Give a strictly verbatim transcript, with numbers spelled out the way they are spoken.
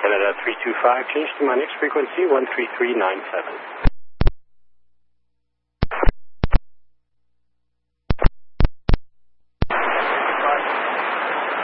Canada three two five, change to my next frequency one three three nine seven.